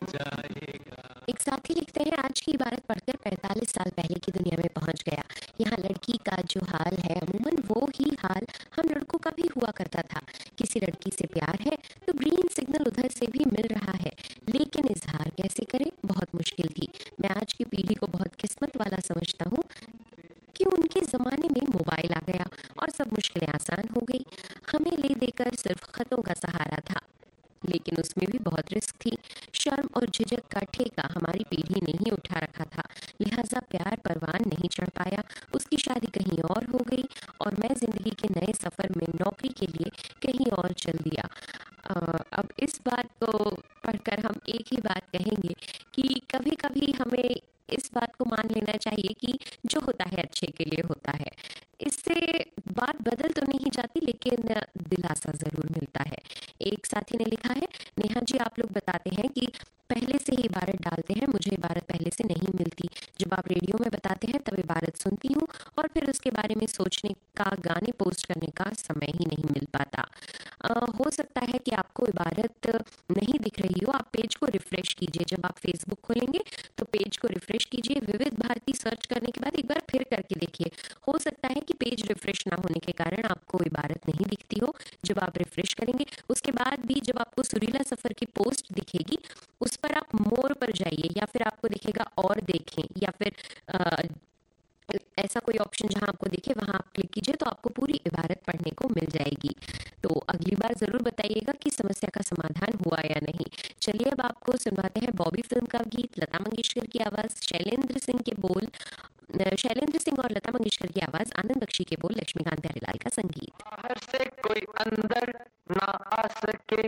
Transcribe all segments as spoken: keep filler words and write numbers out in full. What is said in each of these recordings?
एक साथी लिखते हैं, आज की इबारत पढ़कर पैंतालीस साल पहले की दुनिया में पहुंच गया। यहाँ लड़की का जो हाल है अमूमन वो ही हाल हम लड़कों का भी हुआ करता था। किसी लड़की से प्यार है तो ग्रीन सिग्नल उधर से भी मिल रहा है, लेकिन इजहार कैसे करें, बहुत मुश्किल थी। मैं आज की पीढ़ी को बहुत किस्मत वाला समझता हूँ कि उनके ज़माने में मोबाइल आ गया और सब मुश्किलें आसान हो गई। हमें ले देकर सिर्फ खतों का सहारा था, लेकिन उसमें भी बहुत रिस्क थी। शर्म और झिझक का ठेका हमारी पीढ़ी ने ही उठा रखा था, लिहाजा प्यार परवान नहीं चढ़ पाया। उसकी शादी कहीं और हो गई और मैं ज़िंदगी के नए सफ़र में नौकरी के लिए कहीं और चल दिया। अ, अब इस बात को पढ़कर हम एक ही बात कहेंगे कि कभी कभी हमें इस बात को मान लेना चाहिए कि जो होता है अच्छे के लिए होता है। इससे बात बदल तो नहीं जाती, लेकिन दिलासा ज़रूर मिलता है। एक साथी ने लिखा है, नेहा जी आप लोग बताते हैं कि पहले से ही इबारत डालते हैं, मुझे इबारत पहले से नहीं मिलती। जब आप रेडियो में बताते हैं तब इबारत सुनती हूँ और फिर उसके बारे में सोचने का, गाने पोस्ट करने का समय ही नहीं मिल पाता। अ, हो सकता है कि आपको इबारत नहीं दिख रही हो, आप पेज को रिफ्रेश कीजिए। जब आप फेसबुक खोलेंगे तो पेज को रिफ्रेश कीजिए, विविध भारती सर्च करने के बाद एक बार फिर करके देखिए। हो सकता है कि पेज रिफ्रेश ना होने के कारण आपको इबारत नहीं दिखती हो। जब आप रिफ्रेश करेंगे उसके बाद भी जब आपको सुरीला सफ़र की पोस्ट दिखेगी उस पर आप मोर पर जाइए या फिर आपको दिखेगा और देखें या फिर आ, ऐसा कोई ऑप्शन जहां आपको दिखे वहां आप क्लिक कीजिए तो आपको पूरी इबारत पढ़ने को मिल जाएगी। तो अगली बार ज़रूर बताइएगा कि समस्या का समाधान हुआ या नहीं। चलिए अब आपको सुनवाते हैं बॉबी फिल्म का गीत, लता मंगेशकर की आवाज़, शैलेंद्र सिंह के बोल, शैलेंद्र सिंह और लता मंगेशकर की आवाज़, आनंद बख्शी के बोल, लक्ष्मीकांत प्यारेलाल का संगीत। बाहर से कोई अंदर ना आ सके,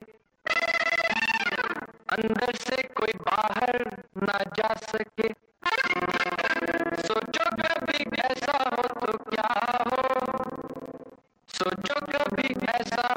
अंदर से कोई बाहर ना जा सके। सोचो कभी ऐसा हो तो क्या हो, सोचो कभी ऐसा